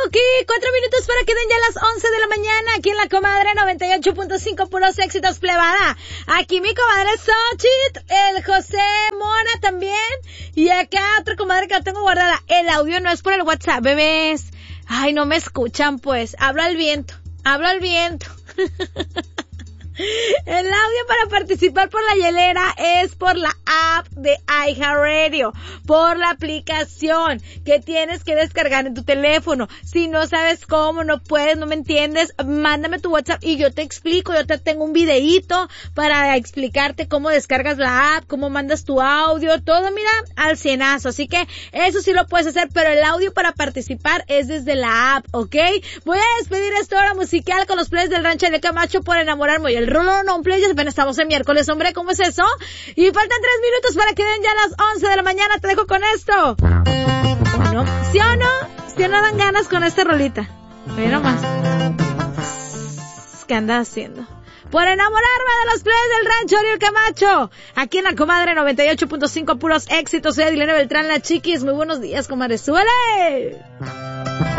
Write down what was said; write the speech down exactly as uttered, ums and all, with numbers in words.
Chucky, cuatro minutos para que den ya las once de la mañana, aquí en la comadre noventa y ocho punto cinco, puros éxitos, plebada. Aquí mi comadre Xochitl, el José Mora también, y acá otra comadre que la tengo guardada. El audio no es por el WhatsApp, bebés. Ay, no me escuchan, pues. Habla al viento, habla al viento. El audio para participar por la hielera es por la app de iHeartRadio, por la aplicación que tienes que descargar en tu teléfono. Si no sabes cómo, no puedes, no me entiendes, mándame tu WhatsApp y yo te explico. Yo te tengo un videíto para explicarte cómo descargas la app, cómo mandas tu audio, todo, mira, al cienazo. Así que eso sí lo puedes hacer, pero el audio para participar es desde la app, ¿ok? Voy a despedir esta hora musical con los plays del Rancho de Camacho por enamorarme y el Rolón on play, apenas estamos en miércoles, hombre, ¿cómo es eso? Y faltan tres minutos para que den ya las once de la mañana, te dejo con esto. ¿O no? ¿Sí o no? ¿Sí o no dan ganas con esta rolita? Mira nomás. ¿Qué andas haciendo? Por enamorarme de los plays del Rancho Ariel Camacho, aquí en la comadre noventa y ocho punto cinco, puros éxitos. Soy Adilena Beltrán, la Chiquis. Muy buenos días, comadre. ¡Súbele!